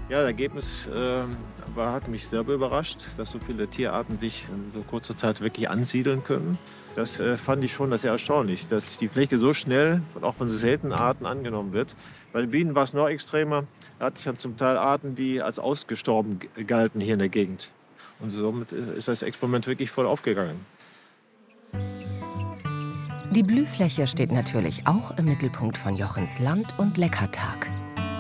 Ja, das Ergebnis hat mich selber überrascht, dass so viele Tierarten sich in so kurzer Zeit wirklich ansiedeln können. Das fand ich schon sehr erstaunlich, dass die Fläche so schnell und auch von seltenen Arten angenommen wird. Bei den Bienen war es noch extremer. Da hatte ich dann zum Teil Arten, die als ausgestorben galten hier in der Gegend. Und somit ist das Experiment wirklich voll aufgegangen. Die Blühfläche steht natürlich auch im Mittelpunkt von Jochens Land- und Leckertag.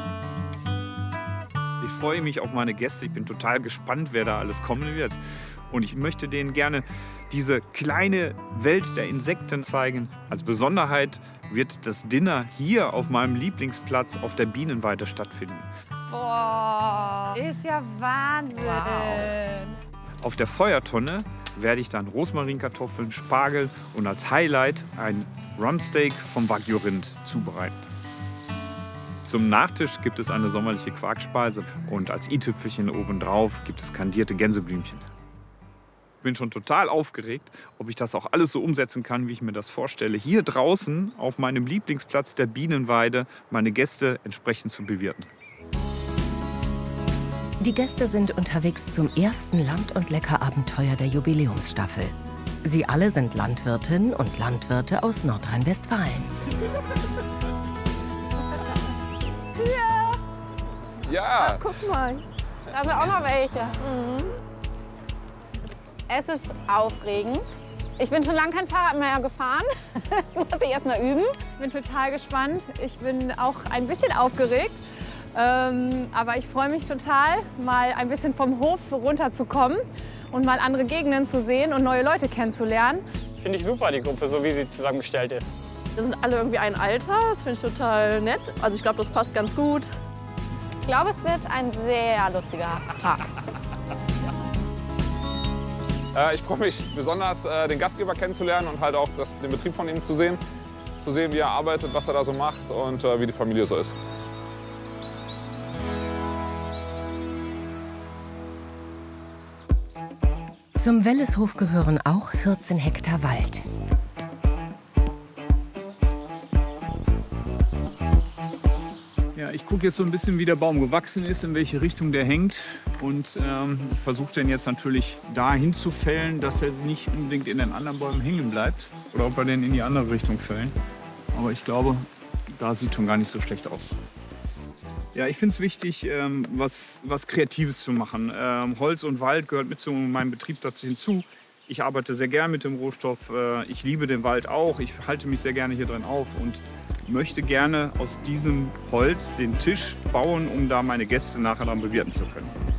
Ich freue mich auf meine Gäste. Ich bin total gespannt, wer da alles kommen wird. Und ich möchte denen gerne diese kleine Welt der Insekten zeigen. Als Besonderheit wird das Dinner hier auf meinem Lieblingsplatz auf der Bienenweide stattfinden. Boah, ist ja Wahnsinn. Wow. Auf der Feuertonne werde ich dann Rosmarinkartoffeln, Spargel und als Highlight ein Rumpsteak vom Wagyu-Rind zubereiten. Zum Nachtisch gibt es eine sommerliche Quarkspeise und als i-Tüpfelchen obendrauf gibt es kandierte Gänseblümchen. Ich bin schon total aufgeregt, ob ich das auch alles so umsetzen kann, wie ich mir das vorstelle. Hier draußen auf meinem Lieblingsplatz der Bienenweide meine Gäste entsprechend zu bewirten. Die Gäste sind unterwegs zum ersten Land- und Leckerabenteuer der Jubiläumsstaffel. Sie alle sind Landwirtinnen und Landwirte aus Nordrhein-Westfalen. Ja! Ach, guck mal, da sind auch noch welche. Mhm. Es ist aufregend. Ich bin schon lange kein Fahrrad mehr gefahren. Das muss ich erst mal üben. Ich bin total gespannt. Ich bin auch ein bisschen aufgeregt. Aber ich freue mich total, mal ein bisschen vom Hof runterzukommen und mal andere Gegenden zu sehen und neue Leute kennenzulernen. Finde ich super, die Gruppe, so wie sie zusammengestellt ist. Wir sind alle irgendwie ein Alter, das finde ich total nett. Also ich glaube, das passt ganz gut. Ich glaube, es wird ein sehr lustiger Tag. Ich freue mich besonders, den Gastgeber kennenzulernen und halt auch den Betrieb von ihm zu sehen. Zu sehen, wie er arbeitet, was er da so macht und wie die Familie so ist. Zum Welleshof gehören auch 14 Hektar Wald. Ja, ich gucke jetzt so ein bisschen, wie der Baum gewachsen ist, in welche Richtung der hängt. Und ich versuche den jetzt natürlich dahin zu fällen, dass er nicht unbedingt in den anderen Bäumen hängen bleibt. Oder ob wir den in die andere Richtung fällen. Aber ich glaube, da sieht schon gar nicht so schlecht aus. Ja, ich finde es wichtig, was Kreatives zu machen. Holz und Wald gehört mit zu meinem Betrieb dazu hinzu. Ich arbeite sehr gern mit dem Rohstoff. Ich liebe den Wald auch. Ich halte mich sehr gerne hier drin auf und möchte gerne aus diesem Holz den Tisch bauen, um da meine Gäste nachher dann bewirten zu können.